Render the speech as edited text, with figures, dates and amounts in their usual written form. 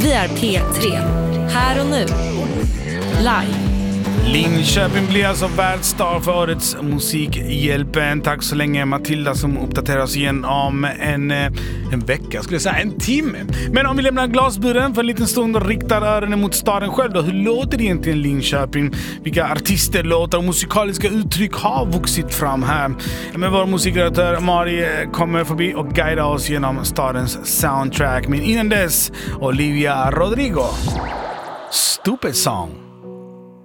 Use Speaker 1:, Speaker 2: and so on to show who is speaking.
Speaker 1: Vi är P3. Här och nu. Live.
Speaker 2: Linköping blir alltså världstar för årets Musikhjälpen. Tack så länge Matilda som uppdaterar oss igen om en vecka, skulle jag säga, en timme. Men om vi lämnar glasburen för en liten stund och riktar öronen mot staden själv då. Hur låter det egentligen Linköping? Vilka artister, låtar och musikaliska uttryck har vuxit fram här? Men vår musikredaktör Mari kommer förbi och guidar oss genom stadens soundtrack. Men innan dess, Olivia Rodrigo, Stupid Song.